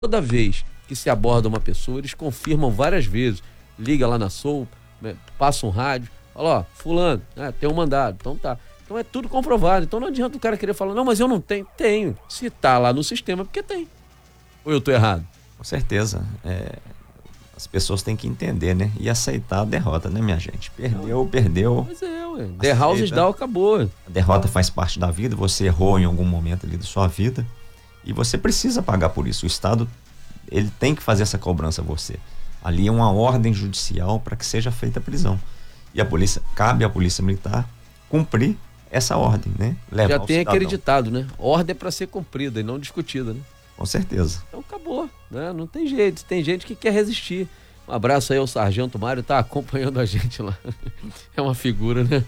Toda vez que se aborda uma pessoa, eles confirmam várias vezes. Liga lá na SOU, né, passa um rádio, fala, ó, fulano, tem um mandado, então tá. Então é tudo comprovado. Então não adianta o cara querer falar, não, mas eu não tenho. Tenho. Se tá lá no sistema, porque tem. Ou eu tô errado? Com certeza. As pessoas têm que entender, né? E aceitar a derrota, né, minha gente? Perdeu. Mas ué. The Houses Down acabou. A derrota faz parte da vida, você errou em algum momento ali da sua vida e você precisa pagar por isso. O Estado, ele tem que fazer essa cobrança a você. Ali é uma ordem judicial para que seja feita a prisão. E cabe à Polícia Militar cumprir essa ordem, né? Já tem aquele ditado, né? Ordem é para ser cumprida e não discutida, né? Com certeza. Então acabou, né? Não tem jeito. Tem gente que quer resistir. Um abraço aí ao Sargento Mário, tá acompanhando a gente lá. É uma figura, né?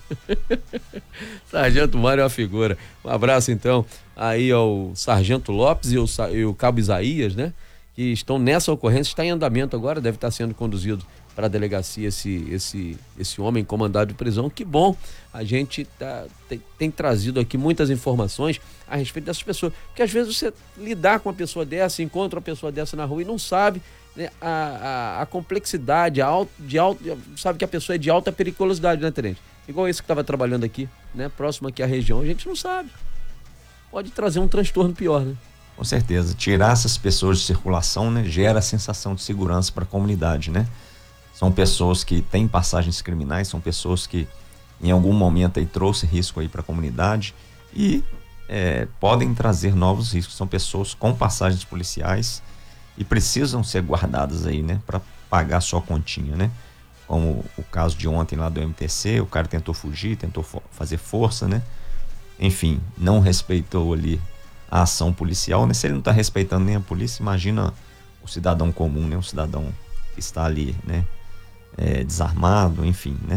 Sargento Mário é uma figura. Um abraço então aí ao Sargento Lopes e o Cabo Isaías, né? Que estão nessa ocorrência, está em andamento agora, deve estar sendo conduzido para a delegacia esse homem comandado de prisão. Que bom, a gente tem trazido aqui muitas informações a respeito dessas pessoas, porque às vezes você lidar com uma pessoa dessa, encontra uma pessoa dessa na rua e não sabe, né, a complexidade, sabe que a pessoa é de alta periculosidade, né, tenente? Igual esse que estava trabalhando aqui, né, próximo aqui à região, a gente não sabe. Pode trazer um transtorno pior, né? Com certeza, tirar essas pessoas de circulação, né, gera a sensação de segurança para a comunidade, né? São pessoas que têm passagens criminais, são pessoas que em algum momento aí trouxe risco aí para a comunidade e podem trazer novos riscos. São pessoas com passagens policiais e precisam ser guardadas aí, né, para pagar sua continha, né? Como o caso de ontem lá do MTC, o cara tentou fugir, tentou fazer força, né? Enfim, não respeitou ali a ação policial, né? Se ele não está respeitando nem a polícia, imagina o cidadão comum, né? O cidadão que está ali, né? Desarmado, enfim, né?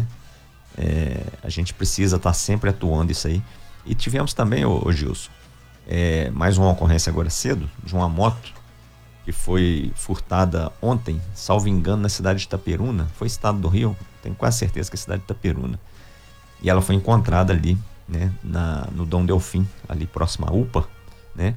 A gente precisa estar sempre atuando isso aí. E tivemos também, ô Gilson, mais uma ocorrência agora cedo, de uma moto que foi furtada ontem, salvo engano, na cidade de Itaperuna. Foi estado do Rio, tenho quase certeza que é a cidade de Itaperuna. E ela foi encontrada ali, né? No Dom Delfim, ali próximo à UPA, né?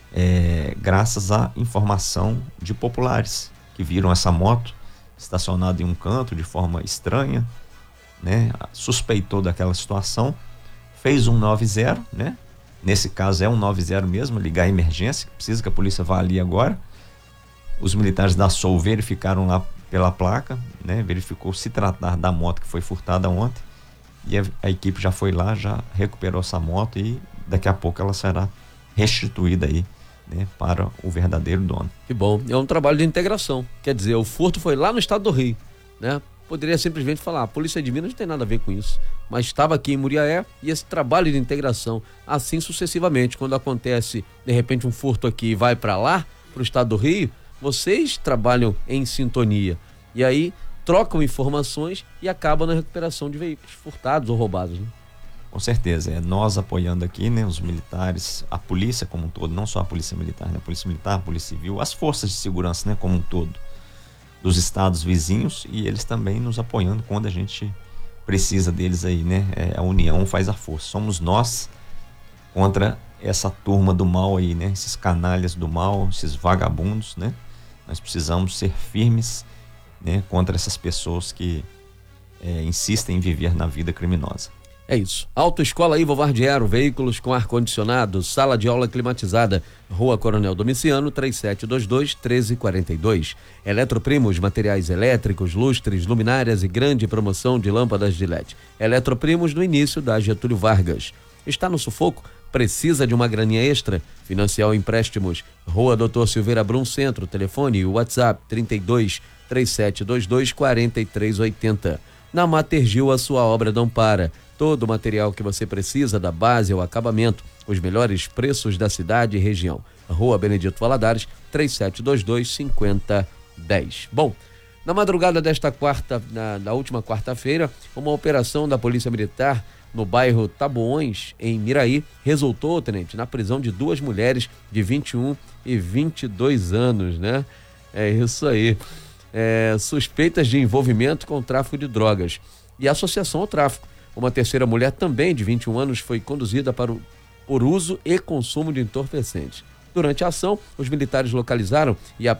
Graças à informação de populares que viram essa moto estacionada em um canto de forma estranha, né? Suspeitou daquela situação, fez um 90, né? Nesse caso é um 90 mesmo, ligar a emergência, precisa que a polícia vá ali agora. Os militares da SOU verificaram lá pela placa, né? Verificou se tratar da moto que foi furtada ontem e a equipe já foi lá, já recuperou essa moto e daqui a pouco ela será restituída aí, né, para o verdadeiro dono. Que bom, é um trabalho de integração, quer dizer, o furto foi lá no estado do Rio, né? Poderia simplesmente falar, a polícia de Minas não tem nada a ver com isso, mas estava aqui em Muriaé e esse trabalho de integração, assim sucessivamente, quando acontece de repente um furto aqui e vai para lá, para o estado do Rio, vocês trabalham em sintonia e aí trocam informações e acabam na recuperação de veículos furtados ou roubados, né? Com certeza, nós apoiando aqui, né, os militares, a polícia como um todo, não só a polícia militar, né, a polícia militar, a polícia civil, as forças de segurança, né, como um todo, dos estados vizinhos e eles também nos apoiando quando a gente precisa deles aí, né, a união faz a força, somos nós contra essa turma do mal aí, né, esses canalhas do mal, esses vagabundos, né, nós precisamos ser firmes, né, contra essas pessoas que insistem em viver na vida criminosa. É isso. Autoescola Ivo Vardiero, veículos com ar-condicionado, sala de aula climatizada, Rua Coronel Domiciano, 3722-1342. Eletroprimos, materiais elétricos, lustres, luminárias e grande promoção de lâmpadas de LED. Eletroprimos no início da Getúlio Vargas. Está no sufoco? Precisa de uma graninha extra? Financial Empréstimos, Rua Doutor Silveira Brum Centro, telefone e WhatsApp 32-3722-4380. Na Matergil, a sua obra não para. Todo o material que você precisa, da base ao acabamento, os melhores preços da cidade e região. Rua Benedito Valadares, 3722-5010. Bom, na madrugada desta na última quarta-feira, uma operação da Polícia Militar no bairro Taboões, em Miraí, resultou, tenente, na prisão de duas mulheres de 21 e 22 anos, né? É isso aí. Suspeitas de envolvimento com o tráfico de drogas e associação ao tráfico. Uma terceira mulher, também de 21 anos, foi conduzida por uso e consumo de entorpecentes. Durante a ação, os militares localizaram e